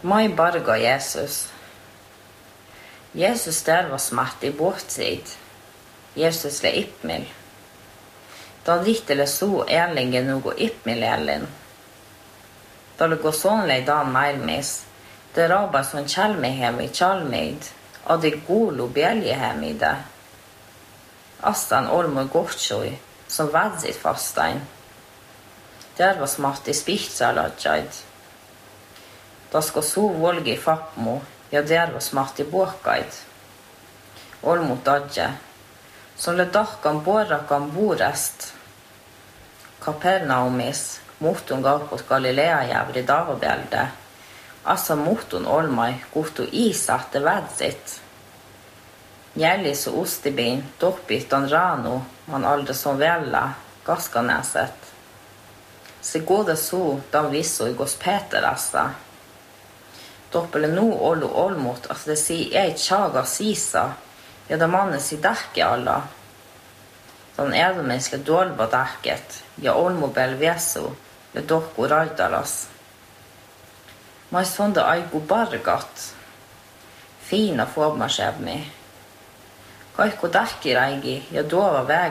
Mai barga Jesus. Jesus der var smatt i båtsid. Jesus le ippmil. Dan rihtele så ärlingen nugo ippmil ärlin. Da det går sånn lei dan nærmis. Det rabar sånn kjelmehem i kjalmeid. Og det golo bjeljehem i det. Astan olmo gortsjoi, som vadzit fastein. Der var smatt i spihtsaladjaid. Da skal så volge i fappmo, ja der var smatt i båkaid. Olmo dadje. Som le dakkan borrakan borest. Kapernaumis, motun gav på Galilea jævri davabjelde. Assa motun olmai, goto isatte vadzit. Gjellis og ostebin, doppit an rano, man aldri som vella, gaskaneset. Se gode så, dan visso i gos Peter assa. Doppele nu olu olmot, at det si ei tjaga sisa, ja da mannen si dekke alla. Dan edelmenneske dolva dekket, ja olmobel veso, le dokko rajdalas. Mai sonda aigu bargat. Fina fåbmarsjevmi. Kaikko dekki reigi, ja dova väg